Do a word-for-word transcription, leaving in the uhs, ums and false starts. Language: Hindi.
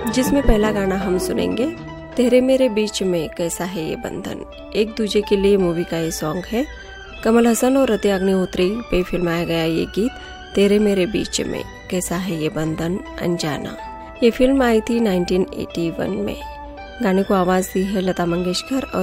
जिसमें पहला गाना हम सुनेंगे तेरे मेरे बीच में कैसा है ये बंधन। एक दूजे के लिए मूवी का ये सॉन्ग है। कमल हसन और रति अग्निहोत्री पे फिल्माया गया ये गीत तेरे मेरे बीच में कैसा है ये बंधन अनजाना। ये फिल्म आई थी उन्नीस सौ इक्यासी में। गाने को आवाज दी है लता मंगेशकर और